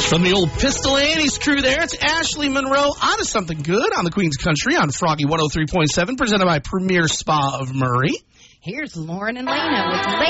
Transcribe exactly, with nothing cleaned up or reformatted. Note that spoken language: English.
From the old Pistol Annie's crew there, it's Ashley Monroe on to Something Good on the Queen's Country on Froggy one oh three point seven, presented by Premier Spa of Murray. Here's Lauren and Lena with